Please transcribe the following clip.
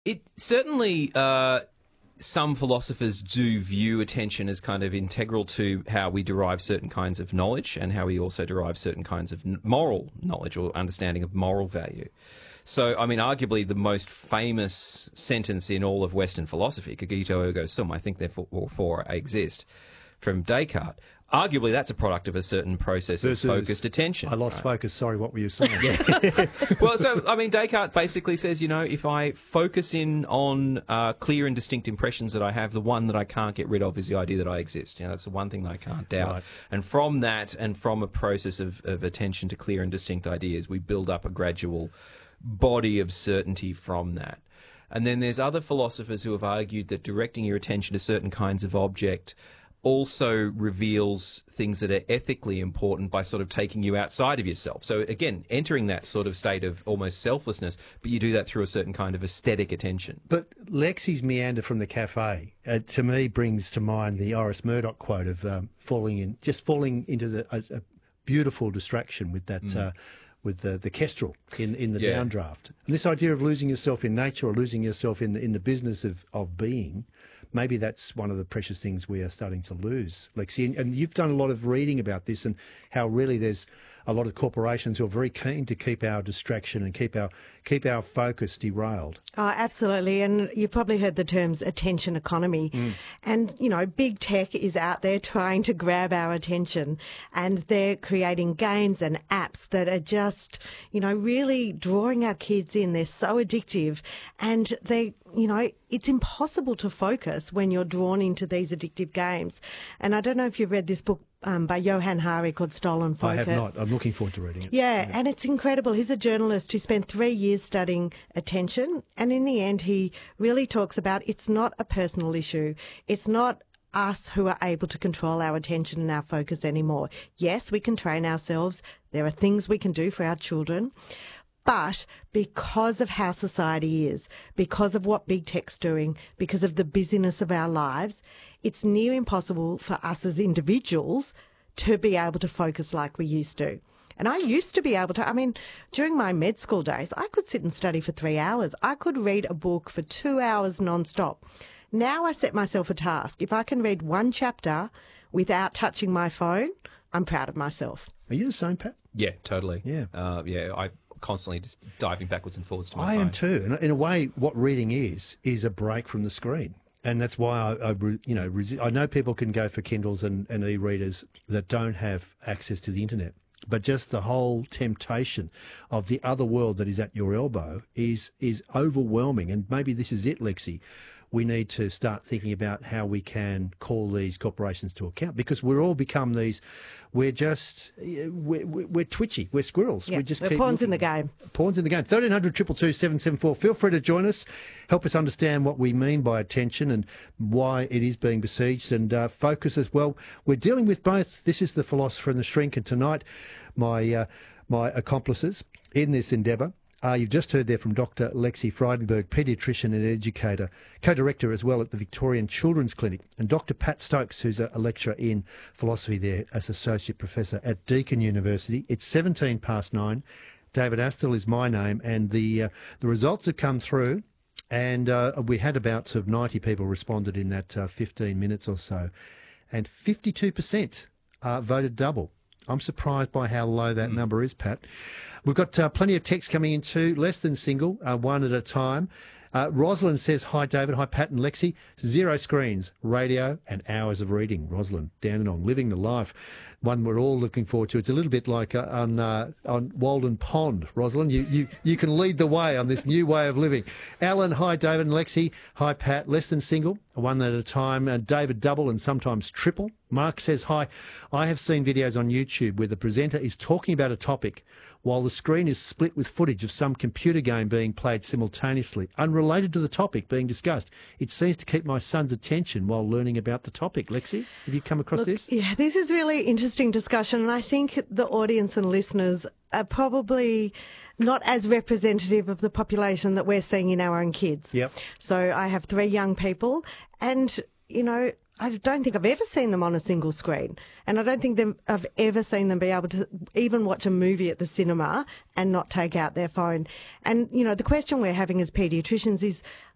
It certainly, some philosophers do view attention as kind of integral to how we derive certain kinds of knowledge and how we also derive certain kinds of moral knowledge or understanding of moral value. So, I mean, arguably the most famous sentence in all of Western philosophy, cogito ergo sum, I think therefore I exist, from Descartes, arguably that's a product of a certain process of focused attention. I lost focus. Sorry, what were you saying? Well, so, I mean, Descartes basically says, if I focus in on clear and distinct impressions that I have, the one that I can't get rid of is the idea that I exist. That's the one thing that I can't doubt. Right. And from that, and from a process of attention to clear and distinct ideas, we build up a gradual body of certainty from that. And then there's other philosophers who have argued that directing your attention to certain kinds of object also reveals things that are ethically important by sort of taking you outside of yourself. So again, entering that sort of state of almost selflessness, but you do that through a certain kind of aesthetic attention. But Lexi's meander from the cafe, to me, brings to mind the Iris Murdoch quote of falling into a beautiful distraction with that with the kestrel in the downdraft. And this idea of losing yourself in nature or losing yourself in the business of being, maybe that's one of the precious things we are starting to lose, Lexi. And you've done a lot of reading about this and how really there's a lot of corporations who are very keen to keep our distraction and keep our focus derailed. Oh, absolutely. And you've probably heard the terms attention economy. And, big tech is out there trying to grab our attention, and they're creating games and apps that are just, really drawing our kids in. They're so addictive, and it's impossible to focus when you're drawn into these addictive games. And I don't know if you've read this book by Johann Hari called Stolen Focus. I have not. I'm looking forward to reading it. Yeah, and it's incredible. He's a journalist who spent 3 years studying attention, and in the end he really talks about it's not a personal issue. It's not us who are able to control our attention and our focus anymore. Yes, we can train ourselves. There are things we can do for our children. But because of how society is, because of what big tech's doing, because of the busyness of our lives, it's near impossible for us as individuals to be able to focus like we used to. And I used to be able to, during my med school days, I could sit and study for 3 hours. I could read a book for 2 hours non-stop. Now I set myself a task. If I can read one chapter without touching my phone, I'm proud of myself. Are you the same, Pat? Yeah, totally. Yeah. I constantly just diving backwards and forwards to my phone. I am too. And in a way, what reading is a break from the screen. And that's why I know people can go for Kindles and e-readers that don't have access to the internet. But just the whole temptation of the other world that is at your elbow is overwhelming. And maybe this is it, Lexi. We need to start thinking about how we can call these corporations to account, because we're all become these. We're just we're twitchy. We're squirrels. Yeah, we just we're keep pawns looking. in the game. Pawns in the game. 1300 222 774. Feel free to join us. Help us understand what we mean by attention and why it is being besieged, and focus as well. We're dealing with both. This is the Philosopher and the Shrink, and tonight my accomplices in this endeavour. You've just heard there from Dr. Lexi Frydenberg, paediatrician and educator, co-director as well at the Victorian Children's Clinic, and Dr. Pat Stokes, who's a lecturer in philosophy there as associate professor at Deakin University. It's 9:17. David Astle is my name, and the results have come through, and we had about sort of 90 people responded in that 15 minutes or so, and 52% voted double. I'm surprised by how low that number is, Pat. We've got plenty of text coming in too, less than single, one at a time. Rosalind says, hi, David. Hi, Pat and Lexi. 0 screens, radio and hours of reading. Rosalind, Dandenong, living the life. One we're all looking forward to. It's a little bit like on Walden Pond, Rosalind. You can lead the way on this new way of living. Alan, hi, David and Lexi. Hi, Pat. Less than single, one at a time. David, double and sometimes triple. Mark says, hi, I have seen videos on YouTube where the presenter is talking about a topic while the screen is split with footage of some computer game being played simultaneously, unrelated to the topic being discussed. It seems to keep my son's attention while learning about the topic. Lexi, have you come across this? Yeah, this is really interesting discussion, and I think the audience and listeners are probably not as representative of the population that we're seeing in our own kids. Yep. So I have 3 young people, and, I don't think I've ever seen them on a single screen, and I don't think I've ever seen them be able to even watch a movie at the cinema and not take out their phone. And, the question we're having as paediatricians is,